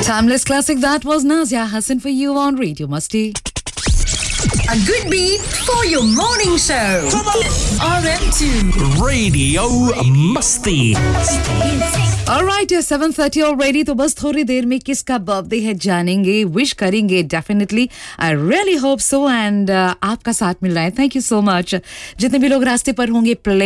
Timeless classic, that was Nazia Hassan for you on Radio Musti. A good beat for your morning show. RM2 Radio Musti. Alright, 7:30 already. तो बस थोड़ी देर में किसका birthday है जानेंगे, wish करेंगे definitely. I really hope so and आपका साथ मिल रहा है. Thank you so much. जितने भी लोग रास्ते पर होंगे